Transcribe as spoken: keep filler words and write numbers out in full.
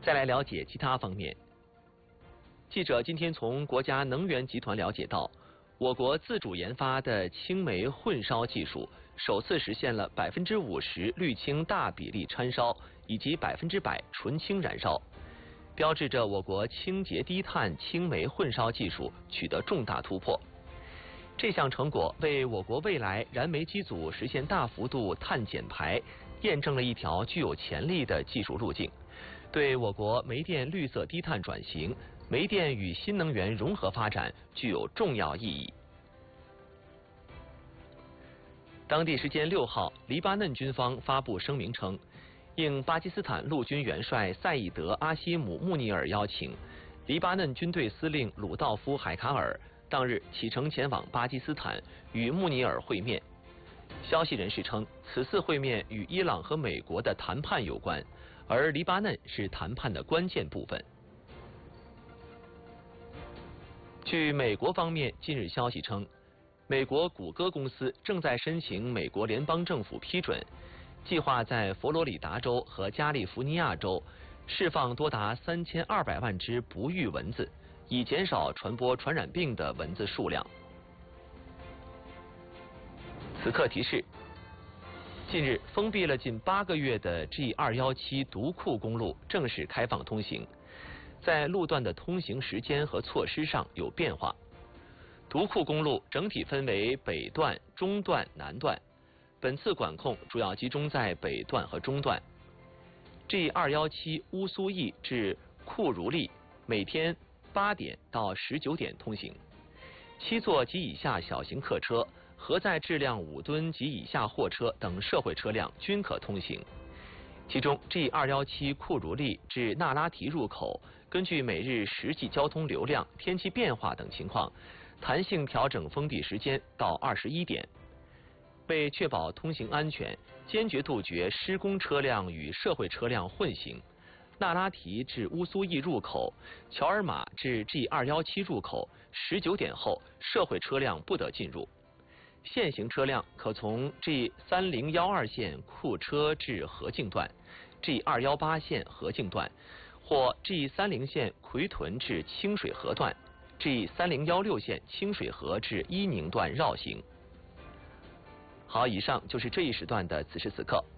再来了解其他方面。记者今天从国家能源集团了解到，我国自主研发的氢煤混烧技术首次实现了百分之五十氯氢大比例掺烧以及百分之百纯氢燃烧，标志着我国清洁低碳氢煤混烧技术取得重大突破。这项成果为我国未来燃煤机组实现大幅度碳减排验证了一条具有潜力的技术路径，对我国煤电绿色低碳转型、煤电与新能源融合发展具有重要意义。当地时间六号，黎巴嫩军方发布声明称，应巴基斯坦陆军元帅赛义德·阿希姆·穆尼尔邀请，黎巴嫩军队司令鲁道夫·海卡尔当日启程前往巴基斯坦与穆尼尔会面。消息人士称，此次会面与伊朗和美国的谈判有关，而黎巴嫩是谈判的关键部分。据美国方面近日消息称，美国谷歌公司正在申请美国联邦政府批准，计划在佛罗里达州和加利福尼亚州释放多达三千二百万只不育蚊子，以减少传播传染病的蚊子数量。此刻提示：近日封闭了近八个月的 G 二一七独库公路正式开放通行，在路段的通行时间和措施上有变化。独库公路整体分为北段、中段、南段，本次管控主要集中在北段和中段。G 二一七乌苏驿至库如利每天八点到十九点通行，七座及以下小型客车、核载质量五吨及以下货车等社会车辆均可通行。其中 G 二一七库如利至那拉提入口，根据每日实际交通流量、天气变化等情况，弹性调整封闭时间到二十一点。为确保通行安全，坚决杜绝施工车辆与社会车辆混行，那拉提至乌苏驿入口、乔尔玛至 G 二一七入口十九点后，社会车辆不得进入。现行车辆可从 G 三零一二线库车至河静段、G 二一八线河静段，或 G 三零线奎屯至清水河段、G 三零一六线清水河至伊宁段绕行。好，以上就是这一时段的此时此刻。